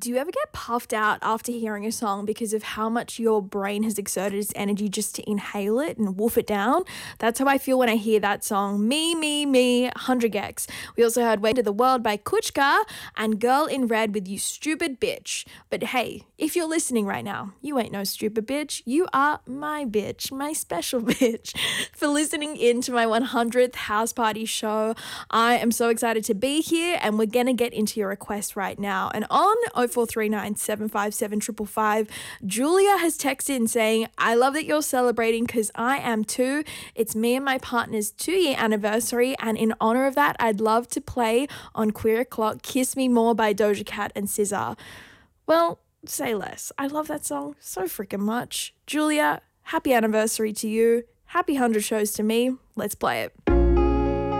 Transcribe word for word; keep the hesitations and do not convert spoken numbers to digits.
Do you ever get puffed out after hearing a song because of how much your brain has exerted its energy just to inhale it and wolf it down? That's how I feel when I hear that song, Me, Me, Me, one hundred gecs. We also heard Way to the World by Kuchka and Girl in Red with You Stupid Bitch. But hey, if you're listening right now, you ain't no stupid bitch. You are my bitch, my special bitch. For listening in to my one hundredth house party show, I am so excited to be here, and we're going to get into your requests right now. And on oh four three nine, seven five seven, five five five, Julia has texted in saying, I love that you're celebrating because I am too. It's me and my partner's two-year anniversary, and in honor of that, I'd love to play on Queer O'Clock Kiss Me More by Doja Cat and S Z A. Well, say less. I love that song so freaking much. Julia, happy anniversary to you. Happy one hundred shows to me. Let's play it.